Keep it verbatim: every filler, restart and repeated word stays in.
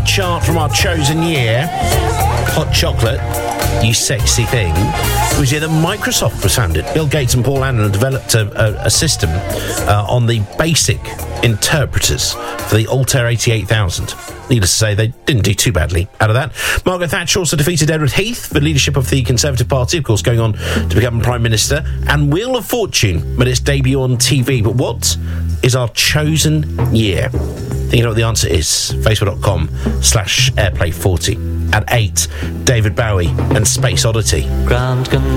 our chart from our chosen year, hot chocolate, you sexy thing, it was here that Microsoft was founded. Bill Gates and Paul Allen developed a, a, a system uh, on the basic interpreters for the Altair eighty-eight thousand. Needless to say, they didn't do too badly out of that. Margaret Thatcher also defeated Edward Heath for leadership of the Conservative Party, of course, going on to become Prime Minister. And Wheel of Fortune made its debut on T V. But what is our chosen year? Think you know what the answer is? Facebook.com slash Airplay40. At eight, David Bowie and Space Oddity. Ground